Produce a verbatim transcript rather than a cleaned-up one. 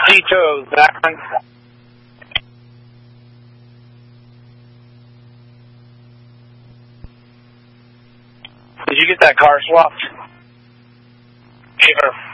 Tito's, man. Did you get that car swapped? Sure.